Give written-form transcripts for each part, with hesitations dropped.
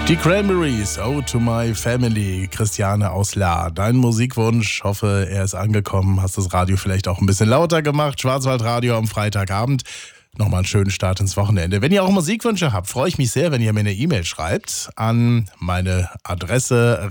Die Cranberries, Oh to My Family, Christiane aus Lahr. Dein Musikwunsch, hoffe, er ist angekommen. Hast das Radio vielleicht auch ein bisschen lauter gemacht. Schwarzwaldradio am Freitagabend. Nochmal einen schönen Start ins Wochenende. Wenn ihr auch Musikwünsche habt, freue ich mich sehr, wenn ihr mir eine E-Mail schreibt an meine Adresse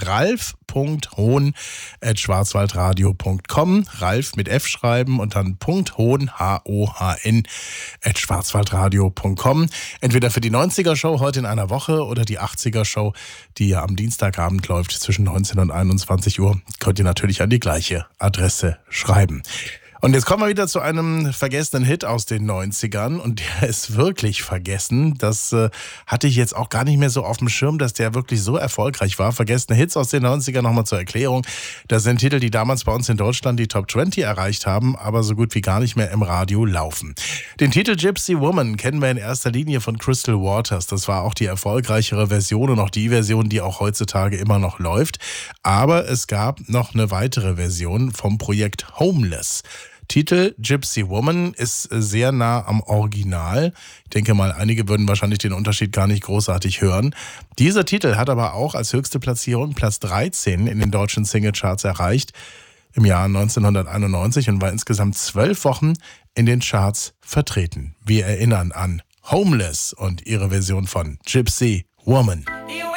ralf.hohn@schwarzwaldradio.com. Ralf mit F schreiben und dann .hohn, H-O-H-N, @schwarzwaldradio.com. Entweder für die 90er-Show heute in einer Woche oder die 80er-Show, die ja am Dienstagabend läuft zwischen 19 und 21 Uhr, könnt ihr natürlich an die gleiche Adresse schreiben. Und jetzt kommen wir wieder zu einem vergessenen Hit aus den 90ern und der ist wirklich vergessen. Das hatte ich jetzt auch gar nicht mehr so auf dem Schirm, dass der wirklich so erfolgreich war. Vergessene Hits aus den 90ern, nochmal zur Erklärung. Das sind Titel, die damals bei uns in Deutschland die Top 20 erreicht haben, aber so gut wie gar nicht mehr im Radio laufen. Den Titel Gypsy Woman kennen wir in erster Linie von Crystal Waters. Das war auch die erfolgreichere Version und auch die Version, die auch heutzutage immer noch läuft. Aber es gab noch eine weitere Version vom Projekt Homeless. Titel Gypsy Woman ist sehr nah am Original. Ich denke mal, einige würden wahrscheinlich den Unterschied gar nicht großartig hören. Dieser Titel hat aber auch als höchste Platzierung Platz 13 in den deutschen Singlecharts erreicht im Jahr 1991 und war insgesamt 12 Wochen in den Charts vertreten. Wir erinnern an Homeless und ihre Version von Gypsy Woman.